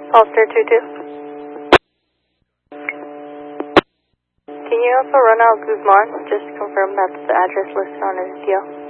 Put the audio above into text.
Foster 22. Can you also run out Guzman? Just to confirm that's the address listed on his deal.